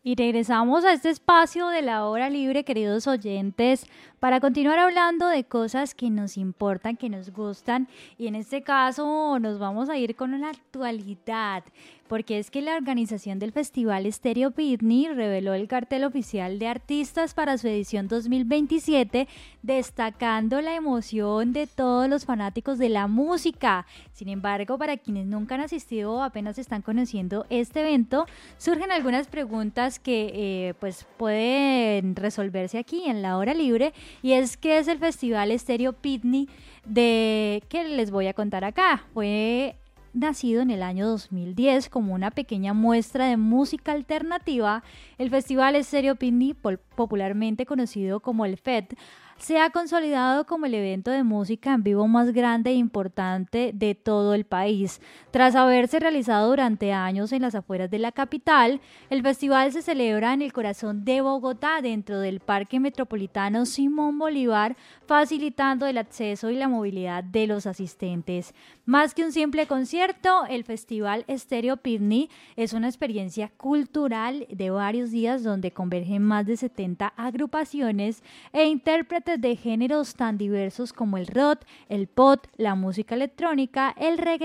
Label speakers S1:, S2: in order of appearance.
S1: Y regresamos a este espacio de la hora libre, queridos oyentes, para continuar hablando de cosas que nos importan, que nos gustan. Y en este caso nos vamos a ir con la actualidad, porque es que la organización del Festival Stereo Picnic reveló el cartel oficial de artistas para su edición 2027, destacando la emoción de todos los fanáticos de la música. Sin embargo, para quienes nunca han asistido o apenas están conociendo este evento, surgen algunas preguntas que pues pueden resolverse aquí en la hora libre, y es ¿qué es el Festival Stereo Picnic de que les voy a contar acá? Fue nacido en el año 2010 como una pequeña muestra de música alternativa. El Festival Stereo Picnic, popularmente conocido como el FET, se ha consolidado como el evento de música en vivo más grande e importante de todo el país. Tras haberse realizado durante años en las afueras de la capital, el festival se celebra en el corazón de Bogotá, dentro del Parque Metropolitano Simón Bolívar, facilitando el acceso y la movilidad de los asistentes. Más que un simple concierto, el Festival Stereo Picnic es una experiencia cultural de varios días donde convergen más de 70 agrupaciones e intérpretes de géneros tan diversos como el rock, el pop, la música electrónica, el reggaetón